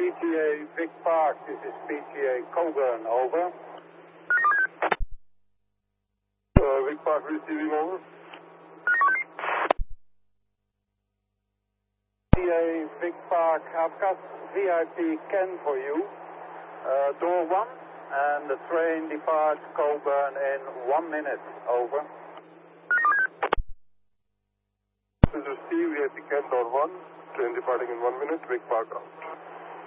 PTA Vic Park, this is PTA Coburn, over. Vic Park receiving, over. PTA Vic Park, I've got VIP Ken for you. Door 1, and the train departs Coburn in 1 minute, over. This is Steve, VIP Ken, door 1, train departing in 1 minute, Vic Park out.